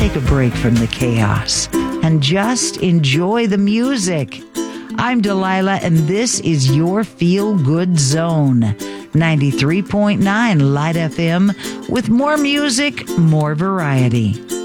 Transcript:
take a break from the chaos and just enjoy the music. I'm Delilah, and this is your Feel Good Zone, 93.9 Light FM, with more music, more variety.